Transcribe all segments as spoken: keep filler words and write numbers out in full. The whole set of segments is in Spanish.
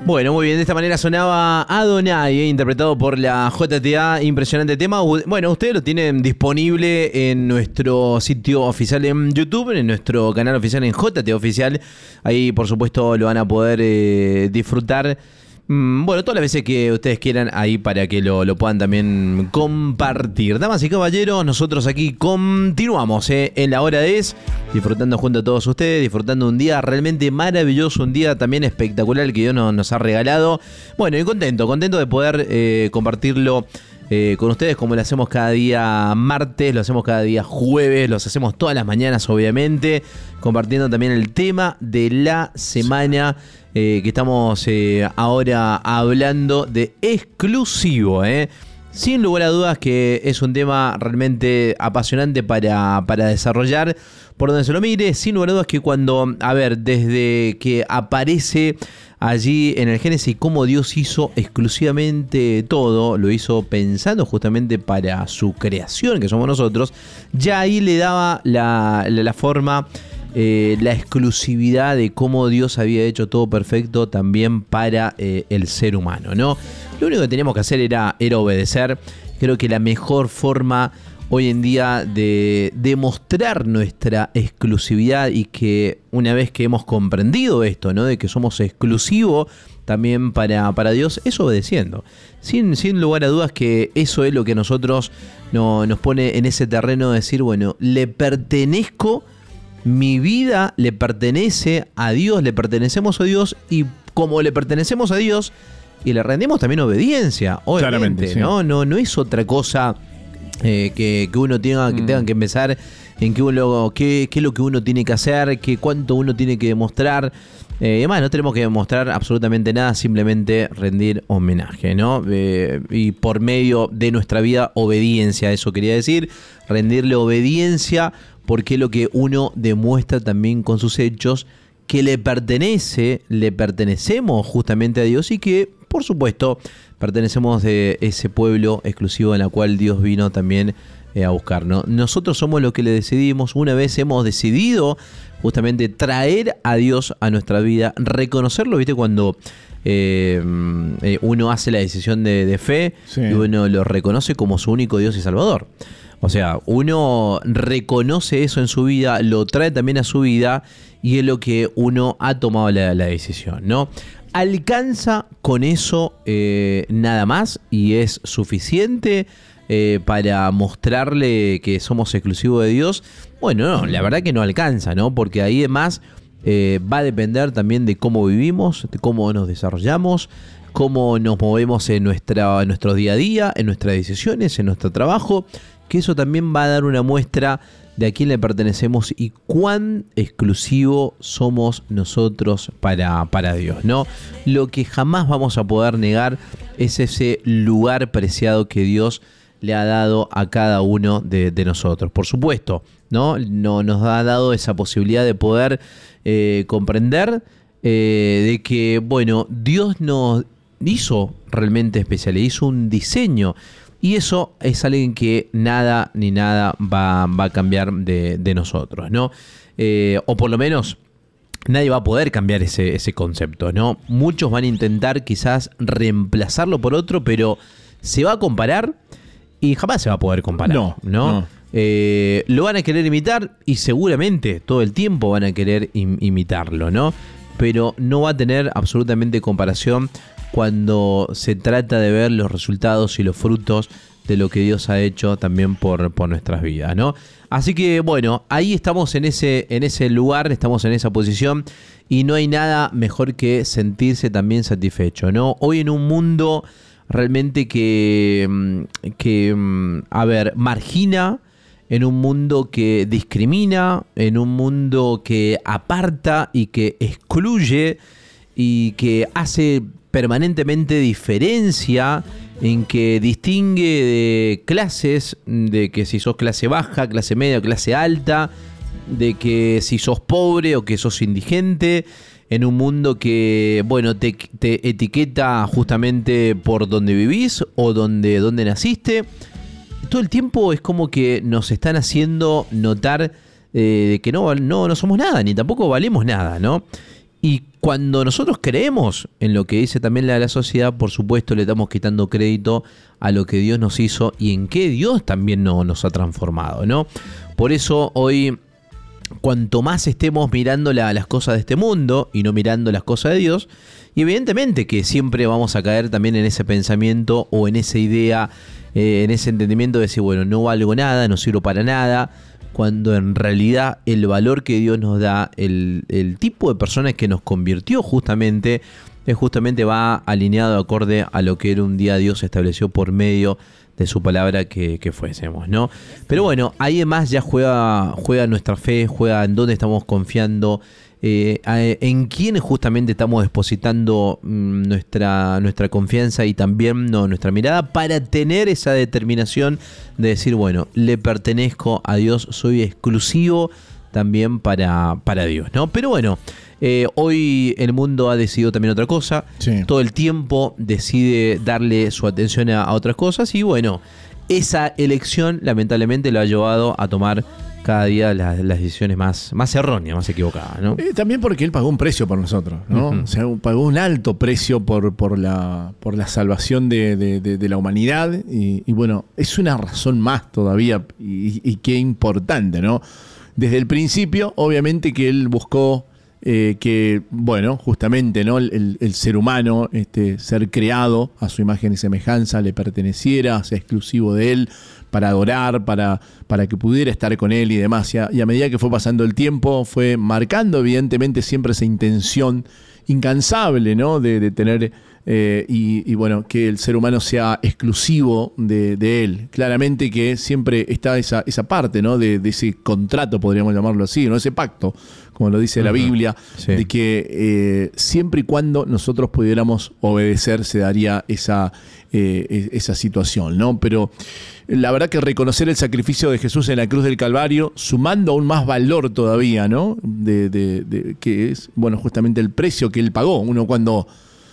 Bueno, muy bien, de esta manera sonaba Adonai, eh, interpretado por la J T A, impresionante tema. Bueno, ustedes lo tienen disponible en nuestro sitio oficial en YouTube, en nuestro canal oficial en J T A Oficial. Ahí, por supuesto, lo van a poder eh, disfrutar. Bueno, todas las veces que ustedes quieran, ahí para que lo, lo puedan también compartir. Damas y caballeros, nosotros aquí continuamos eh, en la hora de es, disfrutando junto a todos ustedes, disfrutando un día realmente maravilloso, un día también espectacular que Dios nos, nos ha regalado. Bueno, y contento, contento de poder eh, compartirlo eh, con ustedes, como lo hacemos cada día martes, lo hacemos cada día jueves, los hacemos todas las mañanas, obviamente, compartiendo también el tema de la semana. Eh, que estamos eh, ahora hablando de exclusivo, ¿eh? Sin lugar a dudas que es un tema realmente apasionante para, para desarrollar por donde se lo mire. Sin lugar a dudas que cuando, a ver, desde que aparece allí en el Génesis cómo Dios hizo exclusivamente todo, lo hizo pensando justamente para su creación, que somos nosotros, ya ahí le daba la, la, la forma... Eh, la exclusividad de cómo Dios había hecho todo perfecto también para eh, el ser humano, ¿no? Lo único que teníamos que hacer era, era obedecer. Creo que la mejor forma hoy en día de demostrar nuestra exclusividad y que una vez que hemos comprendido esto, ¿no? De que somos exclusivos también para, para Dios, es obedeciendo. Sin, sin lugar a dudas que eso es lo que a nosotros no, nos pone en ese terreno de decir, bueno, le pertenezco. Mi vida le pertenece a Dios, le pertenecemos a Dios y como le pertenecemos a Dios y le rendimos también obediencia, obviamente, sí. ¿no? No, no es otra cosa eh, que, que uno tenga que, mm. tenga que empezar en qué, uno, qué, qué es lo que uno tiene que hacer, qué, cuánto uno tiene que demostrar. Eh, además, no tenemos que demostrar absolutamente nada, simplemente rendir homenaje, ¿no? Eh, y por medio de nuestra vida, obediencia, eso quería decir, rendirle obediencia. Porque es lo que uno demuestra también con sus hechos, que le pertenece, le pertenecemos justamente a Dios y que, por supuesto, pertenecemos de ese pueblo exclusivo en el cual Dios vino también eh, a buscar, ¿no? Nosotros somos los que le decidimos, una vez hemos decidido justamente traer a Dios a nuestra vida, reconocerlo, ¿viste? Cuando eh, eh, uno hace la decisión de, de fe, sí. Y uno lo reconoce como su único Dios y Salvador. O sea, uno reconoce eso en su vida, lo trae también a su vida y es lo que uno ha tomado la, la decisión, ¿no? ¿Alcanza con eso eh, nada más y es suficiente eh, para mostrarle que somos exclusivos de Dios? Bueno, no, la verdad que no alcanza, ¿no? Porque ahí además eh, va a depender también de cómo vivimos, de cómo nos desarrollamos, cómo nos movemos en, nuestra, en nuestro día a día, en nuestras decisiones, en nuestro trabajo, que eso también va a dar una muestra de a quién le pertenecemos y cuán exclusivo somos nosotros para, para Dios, ¿no? Lo que jamás vamos a poder negar es ese lugar preciado que Dios le ha dado a cada uno de, de nosotros. Por supuesto, ¿no? No, nos ha dado esa posibilidad de poder eh, comprender eh, de que, bueno, Dios nos hizo realmente especiales, hizo un diseño. Y eso es alguien que nada ni nada va, va a cambiar de, de nosotros, ¿no? Eh, o por lo menos nadie va a poder cambiar ese, ese concepto, ¿no? Muchos van a intentar quizás reemplazarlo por otro, pero se va a comparar y jamás se va a poder comparar, ¿no? ¿no? no. Eh, lo van a querer imitar y seguramente todo el tiempo van a querer im- imitarlo, ¿no? Pero no va a tener absolutamente comparación cuando se trata de ver los resultados y los frutos de lo que Dios ha hecho también por, por nuestras vidas, ¿no? Así que, bueno, ahí estamos en ese, en ese lugar, estamos en esa posición y no hay nada mejor que sentirse también satisfecho, ¿no? Hoy en un mundo realmente que, que a ver, margina, en un mundo que discrimina, en un mundo que aparta y que excluye y que hace permanentemente diferencia, en que distingue de clases, de que si sos clase baja, clase media o clase alta, de que si sos pobre o que sos indigente, en un mundo que, bueno, te, te etiqueta justamente por donde vivís o donde, donde naciste. Todo el tiempo es como que nos están haciendo notar eh, de que no, no, no somos nada, ni tampoco valemos nada, ¿no? Y cuando nosotros creemos en lo que dice también la, la sociedad, por supuesto le estamos quitando crédito a lo que Dios nos hizo y en qué Dios también no, nos ha transformado, ¿no? Por eso hoy, cuanto más estemos mirando la, las cosas de este mundo y no mirando las cosas de Dios, y evidentemente que siempre vamos a caer también en ese pensamiento o en esa idea, eh, en ese entendimiento de decir, bueno, no valgo nada, no sirvo para nada, cuando en realidad el valor que Dios nos da, el, el tipo de personas que nos convirtió justamente, es justamente va alineado acorde a lo que era un día Dios estableció por medio de su palabra que, que fuésemos, ¿no? Pero bueno, ahí además ya juega, juega nuestra fe, juega en dónde estamos confiando, eh, en quién justamente estamos depositando mmm, nuestra, nuestra confianza y también no, nuestra mirada para tener esa determinación de decir, bueno, le pertenezco a Dios, soy exclusivo también para, para Dios, ¿no? Pero bueno, eh, hoy el mundo ha decidido también otra cosa, sí. Todo el tiempo decide darle su atención a, a otras cosas y bueno, esa elección lamentablemente lo ha llevado a tomar cada día las, las decisiones más, más erróneas, más equivocadas, ¿no? Eh, también porque él pagó un precio por nosotros, ¿no? Uh-huh. O sea, pagó un alto precio por, por, la, por la salvación de, de, de, de la humanidad y, y bueno, es una razón más todavía y, y qué importante, ¿no? Desde el principio, obviamente que él buscó eh, que, bueno, justamente, ¿no? El, el ser humano, este, ser creado a su imagen y semejanza, le perteneciera, sea exclusivo de él, para adorar, para, para que pudiera estar con él y demás. Y a, y a medida que fue pasando el tiempo, fue marcando evidentemente siempre esa intención incansable, ¿no? De, de tener, eh, y, y bueno, que el ser humano sea exclusivo de, de él. Claramente que siempre está esa, esa parte, ¿no? De, de ese contrato, podríamos llamarlo así, ¿no? Ese pacto, como lo dice uh-huh. la Biblia, sí. de que eh, siempre y cuando nosotros pudiéramos obedecer se daría esa, eh, esa situación, ¿no? Pero la verdad que reconocer el sacrificio de Jesús en la cruz del Calvario, sumando aún más valor todavía, ¿no? De, de, de, que es, bueno, justamente el precio que él pagó. Uno cuando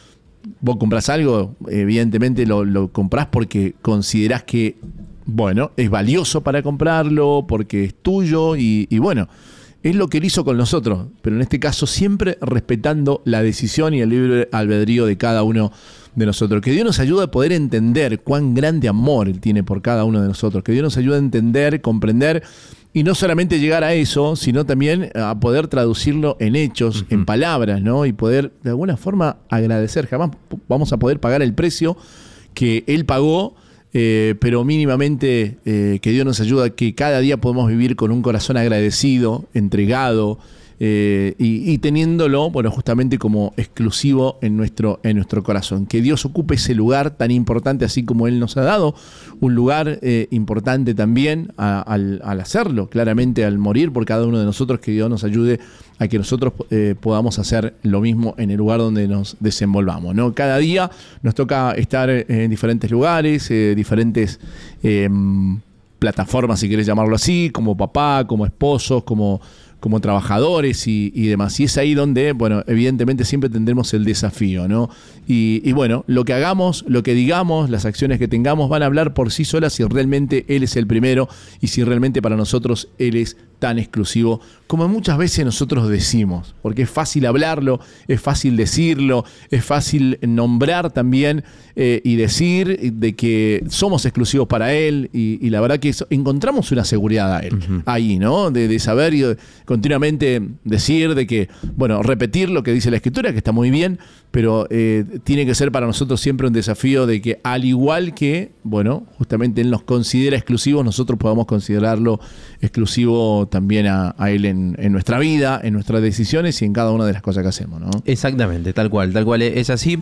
vos comprás algo, evidentemente lo, lo comprás porque considerás que, bueno, es valioso para comprarlo, porque es tuyo y, y bueno, es lo que él hizo con nosotros, pero en este caso siempre respetando la decisión y el libre albedrío de cada uno de nosotros. Que Dios nos ayude a poder entender cuán grande amor Él tiene por cada uno de nosotros. Que Dios nos ayude a entender, comprender y no solamente llegar a eso, sino también a poder traducirlo en hechos, uh-huh. en palabras, ¿no? Y poder de alguna forma agradecer. Jamás vamos a poder pagar el precio que Él pagó, eh, pero mínimamente eh, que Dios nos ayude a que cada día podamos vivir con un corazón agradecido, entregado, Eh, y, y teniéndolo, bueno, justamente como exclusivo en nuestro, en nuestro corazón. Que Dios ocupe ese lugar tan importante, así como Él nos ha dado, un lugar eh, importante también a, al, al hacerlo, claramente al morir por cada uno de nosotros, que Dios nos ayude a que nosotros eh, podamos hacer lo mismo en el lugar donde nos desenvolvamos, ¿no? Cada día nos toca estar en diferentes lugares, eh, diferentes eh, plataformas, si querés llamarlo así, como papá, como esposos, como como trabajadores y, y demás. Y es ahí donde, bueno, evidentemente siempre tendremos el desafío, ¿no? Y, y bueno, lo que hagamos, lo que digamos, las acciones que tengamos van a hablar por sí solas si realmente Él es el primero y si realmente para nosotros Él es tan exclusivo como muchas veces nosotros decimos, porque es fácil hablarlo, es fácil decirlo, es fácil nombrar también eh, y decir de que somos exclusivos para Él y, y la verdad que eso, encontramos una seguridad a Él, uh-huh. ahí, ¿no? De, de saber y de continuamente decir, de que, bueno, repetir lo que dice la Escritura, que está muy bien, pero eh, tiene que ser para nosotros siempre un desafío de que al igual que, bueno, justamente Él nos considera exclusivos, nosotros podamos considerarlo exclusivo también a, a Él en, en nuestra vida, en nuestras decisiones y en cada una de las cosas que hacemos, ¿no? Exactamente, tal cual, tal cual es así.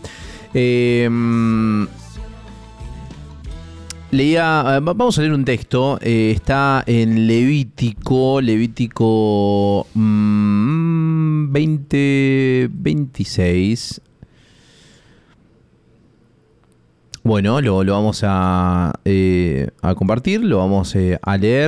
Eh, leía, vamos a leer un texto, eh, está en Levítico, Levítico mmm, veinte, veintiséis. Bueno, lo, lo vamos a, eh, a compartir, lo vamos eh, a leer.